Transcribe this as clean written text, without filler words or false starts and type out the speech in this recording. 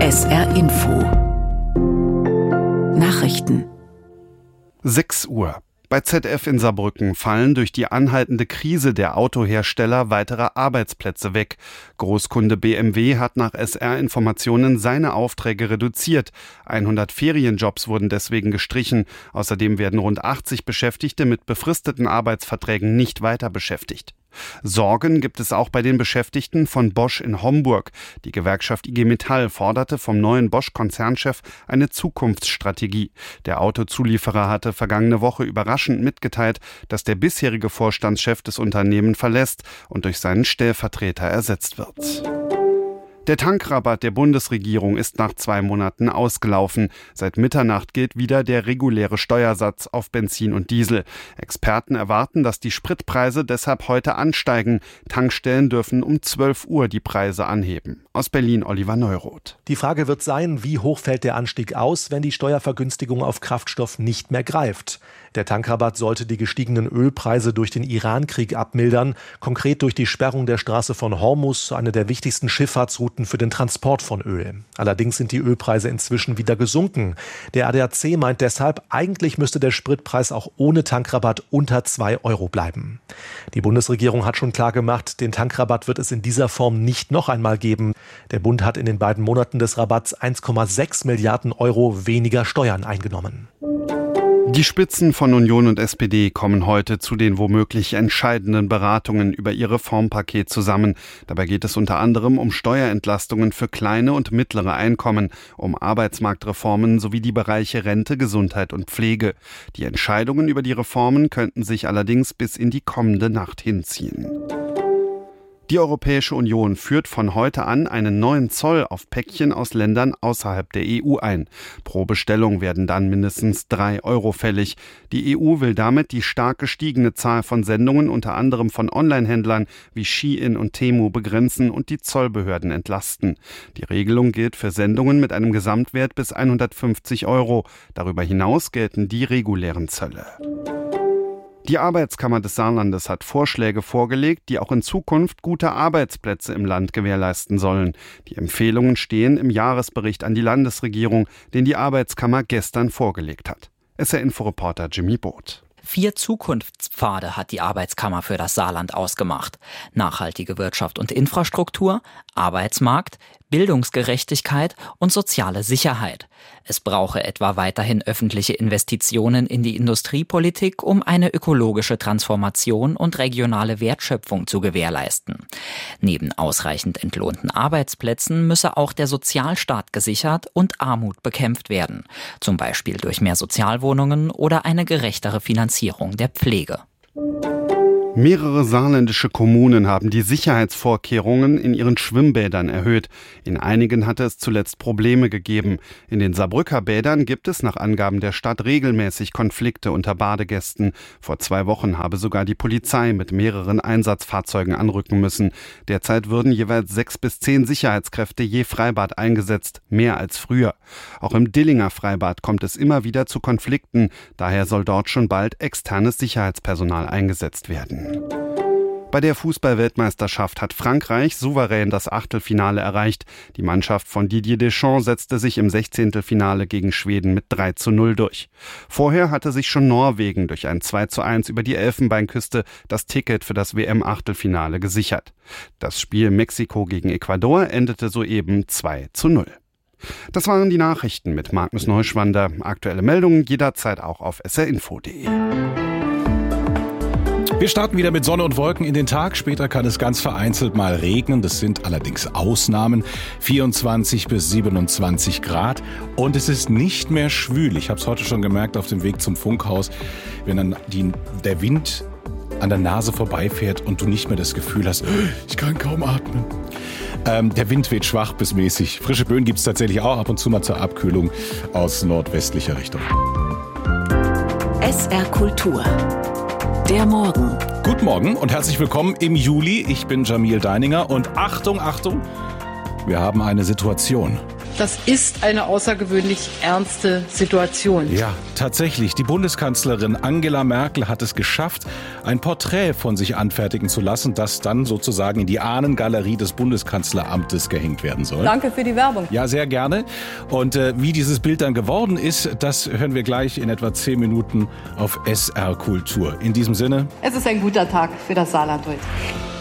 SR Info Nachrichten 6 Uhr. Bei ZF in Saarbrücken fallen durch die anhaltende Krise der Autohersteller weitere Arbeitsplätze weg. Großkunde BMW hat nach SR-Informationen seine Aufträge reduziert. 100 Ferienjobs wurden deswegen gestrichen. Außerdem werden rund 80 Beschäftigte mit befristeten Arbeitsverträgen nicht weiter beschäftigt. Sorgen gibt es auch bei den Beschäftigten von Bosch in Homburg. Die Gewerkschaft IG Metall forderte vom neuen Bosch-Konzernchef eine Zukunftsstrategie. Der Autozulieferer hatte vergangene Woche überraschend mitgeteilt, dass der bisherige Vorstandschef des Unternehmens verlässt und durch seinen Stellvertreter ersetzt wird. Der Tankrabatt der Bundesregierung ist nach 2 Monaten ausgelaufen. Seit Mitternacht gilt wieder der reguläre Steuersatz auf Benzin und Diesel. Experten erwarten, dass die Spritpreise deshalb heute ansteigen. Tankstellen dürfen um 12 Uhr die Preise anheben. Aus Berlin Oliver Neuroth. Die Frage wird sein, wie hoch fällt der Anstieg aus, wenn die Steuervergünstigung auf Kraftstoff nicht mehr greift. Der Tankrabatt sollte die gestiegenen Ölpreise durch den Iran-Krieg abmildern, konkret durch die Sperrung der Straße von Hormuz, eine der wichtigsten Schifffahrtsrouten für den Transport von Öl. Allerdings sind die Ölpreise inzwischen wieder gesunken. Der ADAC meint deshalb, eigentlich müsste der Spritpreis auch ohne Tankrabatt unter 2 Euro bleiben. Die Bundesregierung hat schon klargemacht, den Tankrabatt wird es in dieser Form nicht noch einmal geben. Der Bund hat in den beiden Monaten des Rabatts 1,6 Milliarden Euro weniger Steuern eingenommen. Die Spitzen von Union und SPD kommen heute zu den womöglich entscheidenden Beratungen über ihr Reformpaket zusammen. Dabei geht es unter anderem um Steuerentlastungen für kleine und mittlere Einkommen, um Arbeitsmarktreformen sowie die Bereiche Rente, Gesundheit und Pflege. Die Entscheidungen über die Reformen könnten sich allerdings bis in die kommende Nacht hinziehen. Die Europäische Union führt von heute an einen neuen Zoll auf Päckchen aus Ländern außerhalb der EU ein. Pro Bestellung werden dann mindestens 3 Euro fällig. Die EU will damit die stark gestiegene Zahl von Sendungen unter anderem von Onlinehändlern wie Shein und Temu begrenzen und die Zollbehörden entlasten. Die Regelung gilt für Sendungen mit einem Gesamtwert bis 150 Euro. Darüber hinaus gelten die regulären Zölle. Die Arbeitskammer des Saarlandes hat Vorschläge vorgelegt, die auch in Zukunft gute Arbeitsplätze im Land gewährleisten sollen. Die Empfehlungen stehen im Jahresbericht an die Landesregierung, den die Arbeitskammer gestern vorgelegt hat. SR-Info-Reporter Jimmy Both. 4 Zukunftspfade hat die Arbeitskammer für das Saarland ausgemacht. Nachhaltige Wirtschaft und Infrastruktur, Arbeitsmarkt, Bildungsgerechtigkeit und soziale Sicherheit. Es brauche etwa weiterhin öffentliche Investitionen in die Industriepolitik, um eine ökologische Transformation und regionale Wertschöpfung zu gewährleisten. Neben ausreichend entlohnten Arbeitsplätzen müsse auch der Sozialstaat gesichert und Armut bekämpft werden. Zum Beispiel durch mehr Sozialwohnungen oder eine gerechtere Finanzierung der Pflege. Mehrere saarländische Kommunen haben die Sicherheitsvorkehrungen in ihren Schwimmbädern erhöht. In einigen hatte es zuletzt Probleme gegeben. In den Saarbrücker Bädern gibt es nach Angaben der Stadt regelmäßig Konflikte unter Badegästen. Vor 2 Wochen habe sogar die Polizei mit mehreren Einsatzfahrzeugen anrücken müssen. Derzeit würden jeweils 6 bis 10 Sicherheitskräfte je Freibad eingesetzt, mehr als früher. Auch im Dillinger Freibad kommt es immer wieder zu Konflikten. Daher soll dort schon bald externes Sicherheitspersonal eingesetzt werden. Bei der Fußball-Weltmeisterschaft hat Frankreich souverän das Achtelfinale erreicht. Die Mannschaft von Didier Deschamps setzte sich im 16. Finale gegen Schweden mit 3:0 durch. Vorher hatte sich schon Norwegen durch ein 2:1 über die Elfenbeinküste das Ticket für das WM-Achtelfinale gesichert. Das Spiel Mexiko gegen Ecuador endete soeben 2:0. Das waren die Nachrichten mit Magnus Neuschwander. Aktuelle Meldungen jederzeit auch auf srinfo.de. Wir starten wieder mit Sonne und Wolken in den Tag. Später kann es ganz vereinzelt mal regnen. Das sind allerdings Ausnahmen. 24 bis 27 Grad. Und es ist nicht mehr schwül. Ich habe es heute schon gemerkt auf dem Weg zum Funkhaus. Wenn dann der Wind an der Nase vorbeifährt und du nicht mehr das Gefühl hast, ich kann kaum atmen. Der Wind weht schwach bis mäßig. Frische Böen gibt es tatsächlich auch ab und zu mal zur Abkühlung aus nordwestlicher Richtung. SR Kultur. Der Morgen. Guten Morgen und herzlich willkommen im Juli. Ich bin Jamil Deininger und Achtung, Achtung, wir haben eine Situation. Das ist eine außergewöhnlich ernste Situation. Ja, tatsächlich. Die Bundeskanzlerin Angela Merkel hat es geschafft, ein Porträt von sich anfertigen zu lassen, das dann sozusagen in die Ahnengalerie des Bundeskanzleramtes gehängt werden soll. Danke für die Werbung. Ja, sehr gerne. Und wie dieses Bild dann geworden ist, das hören wir gleich in etwa 10 Minuten auf SR Kultur. In diesem Sinne. Es ist ein guter Tag für das Saarland heute.